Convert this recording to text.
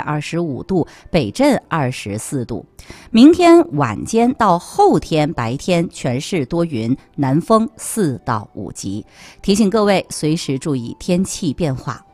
25度，北镇24度。明天晚间到后天白天全市多云，南风4到5级。提醒各位随时注意天气变化。